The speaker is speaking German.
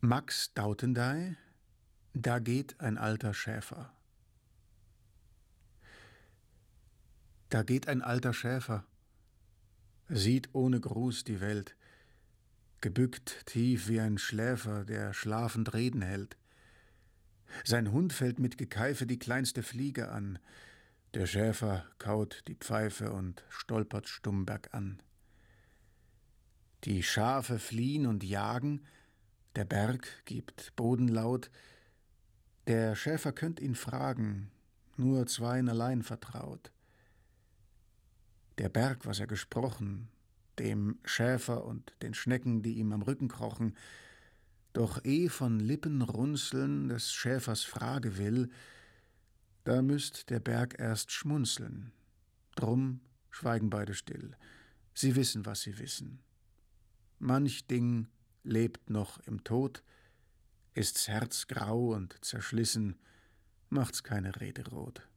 Max Dautendey, da geht ein alter Schäfer. Da geht ein alter Schäfer, sieht ohne Gruß die Welt, gebückt tief wie ein Schläfer, der schlafend Reden hält. Sein Hund fällt mit Gekeife die kleinste Fliege an, der Schäfer kaut die Pfeife und stolpert stumm bergan. Die Schafe fliehen und jagen, der Berg gibt Bodenlaut, der Schäfer könnt ihn fragen, nur zweien allein vertraut. Der Berg, was er gesprochen, dem Schäfer und den Schnecken, die ihm am Rücken krochen, doch von Lippen runzeln des Schäfers Frage will, da müsst der Berg erst schmunzeln. Drum schweigen beide still. Sie wissen, was sie wissen. Manch Ding lebt noch im Tod, ist's Herz grau und zerschlissen, macht's keine Rede rot.